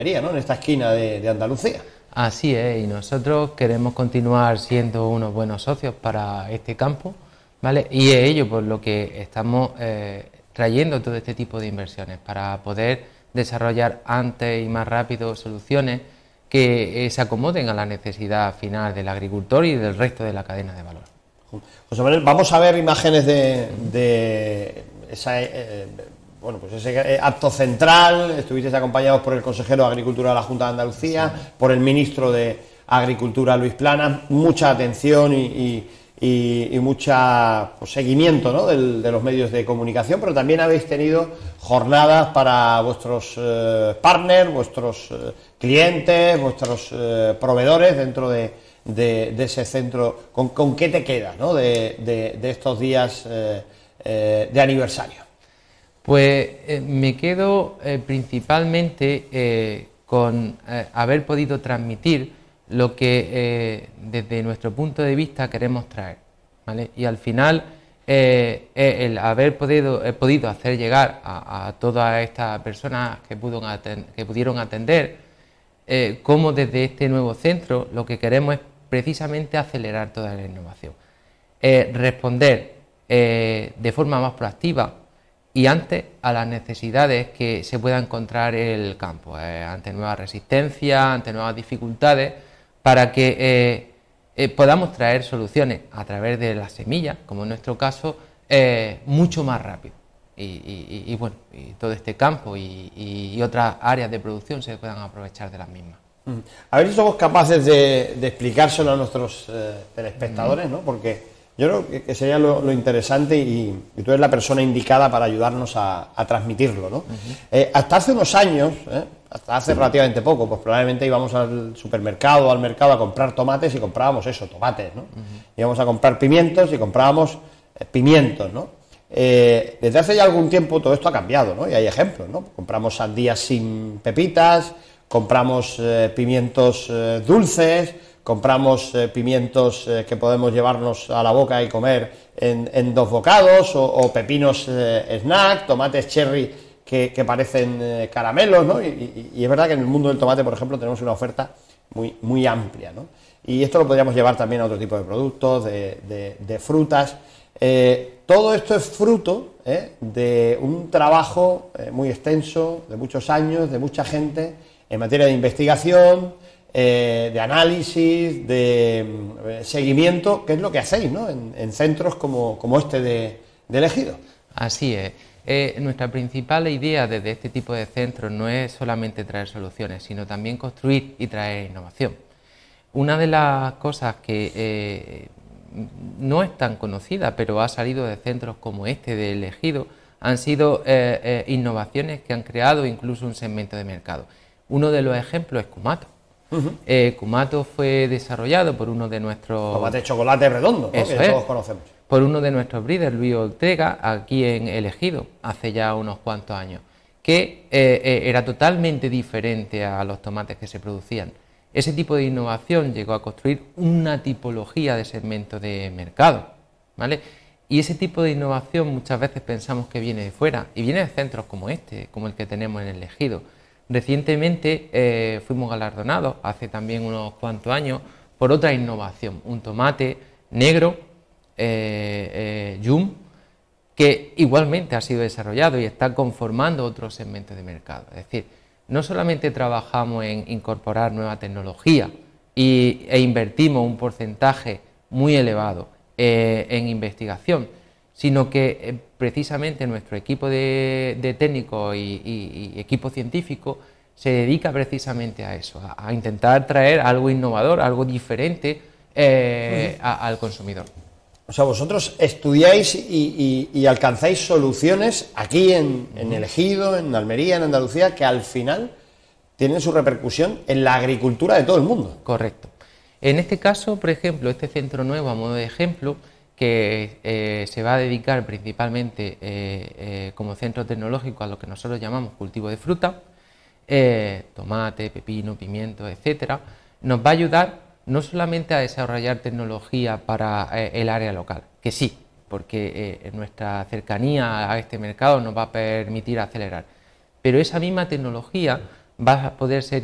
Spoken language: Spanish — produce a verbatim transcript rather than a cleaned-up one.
¿no? En esta esquina de, de Andalucía. Así es, y nosotros queremos continuar siendo unos buenos socios para este campo, ¿vale? Y es ello por lo que estamos eh, trayendo todo este tipo de inversiones, para poder desarrollar antes y más rápido soluciones que eh, se acomoden a la necesidad final del agricultor y del resto de la cadena de valor. José Manuel, vamos a ver imágenes de, de esa, eh, bueno, pues ese acto central. Estuvisteis acompañados por el consejero de Agricultura de la Junta de Andalucía, sí, por el ministro de Agricultura, Luis Planas. Mucha atención y, y, y, y mucha pues, seguimiento, ¿no?, del, de los medios de comunicación, pero también habéis tenido jornadas para vuestros eh, partners, vuestros eh, clientes, vuestros eh, proveedores dentro de, de, de ese centro. ¿Con, con qué te quedas, ¿no?, de, de, de estos días eh, eh, de aniversario? Pues eh, me quedo eh, principalmente eh, con eh, haber podido transmitir lo que eh, desde nuestro punto de vista queremos traer, ¿vale? Y al final eh, el haber podido, eh, podido hacer llegar a, a todas estas personas que, pudo atend que pudieron atender, eh, cómo desde este nuevo centro lo que queremos es precisamente acelerar toda la innovación, eh, responder eh, de forma más proactiva y antes a las necesidades que se pueda encontrar el campo, eh, ante nuevas resistencias, ante nuevas dificultades, para que eh, eh, podamos traer soluciones a través de las semillas, como en nuestro caso, eh, mucho más rápido. Y, y, y bueno, y todo este campo y, y, y otras áreas de producción se puedan aprovechar de las mismas. A ver si somos capaces de, de explicárselo a nuestros eh, telespectadores, ¿no? Porque yo creo que, que sería lo, lo interesante y, y tú eres la persona indicada para ayudarnos a, a transmitirlo, ¿no? Uh-huh. eh, hasta hace unos años, ¿eh? hasta hace relativamente poco, pues probablemente íbamos al supermercado o al mercado a comprar tomates y comprábamos eso, tomates, ¿no? Uh-huh. Íbamos a comprar pimientos y comprábamos eh, pimientos, ¿no? Eh, desde hace ya algún tiempo todo esto ha cambiado, ¿no? Y hay ejemplos, ¿no? Compramos sandías sin pepitas, compramos eh, pimientos eh, dulces, compramos eh, pimientos eh, que podemos llevarnos a la boca y comer en, en dos bocados, o, o pepinos eh, snack, tomates cherry que, que parecen eh, caramelos, ¿no? Y, y, y es verdad que en el mundo del tomate, por ejemplo, tenemos una oferta muy, muy amplia, ¿no? Y esto lo podríamos llevar también a otro tipo de productos, de, de, de frutas. Eh, todo esto es fruto eh, de un trabajo eh, muy extenso, de muchos años, de mucha gente, en materia de investigación, eh, de análisis, de eh, seguimiento, que es lo que hacéis, ¿no?, en, en centros como, como este de, de Ejido. Así es. Eh, nuestra principal idea desde este tipo de centros no es solamente traer soluciones, sino también construir y traer innovación. Una de las cosas que eh, no es tan conocida, pero ha salido de centros como este de Ejido, han sido eh, eh, innovaciones que han creado incluso un segmento de mercado. Uno de los ejemplos es Cumato. Uh-huh. eh, Cumato fue desarrollado por uno de nuestros... Tomate de chocolate redondo, ¿no?, Eso que es. Todos conocemos. Por uno de nuestros breeders, Luis Ortega, aquí en Ejido, hace ya unos cuantos años, que eh, eh, era totalmente diferente a los tomates que se producían. Ese tipo de innovación llegó a construir una tipología de segmento de mercado, ¿vale? Y ese tipo de innovación muchas veces pensamos que viene de fuera, y viene de centros como este, como el que tenemos en el Ejido. Recientemente eh, fuimos galardonados, hace también unos cuantos años, por otra innovación, un tomate negro, eh, eh, Yum, que igualmente ha sido desarrollado y está conformando otros segmentos de mercado. Es decir, no solamente trabajamos en incorporar nueva tecnología y, e invertimos un porcentaje muy elevado eh, en investigación, sino que eh, precisamente nuestro equipo de, de técnicos y, y, y equipo científico se dedica precisamente a eso, a, a intentar traer algo innovador, algo diferente eh, uh-huh. a, al consumidor. O sea, vosotros estudiáis y, y, y alcanzáis soluciones aquí en, en El Ejido, en Almería, en Andalucía, que al final tienen su repercusión en la agricultura de todo el mundo. Correcto. En este caso, por ejemplo, este centro nuevo, a modo de ejemplo, que eh, se va a dedicar principalmente eh, eh, como centro tecnológico a lo que nosotros llamamos cultivo de fruta, eh, tomate, pepino, pimiento, etcétera, nos va a ayudar no solamente a desarrollar tecnología para eh, el área local, que sí, porque eh, nuestra cercanía a este mercado nos va a permitir acelerar, pero esa misma tecnología va a poder ser